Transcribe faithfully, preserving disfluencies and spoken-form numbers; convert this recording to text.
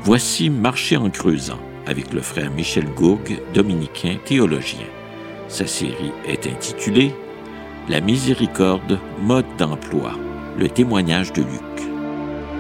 Voici Marcher en creusant, avec le frère Michel Gourgue, dominicain théologien. Sa série est intitulée « La miséricorde, mode d'emploi, le témoignage de Luc ».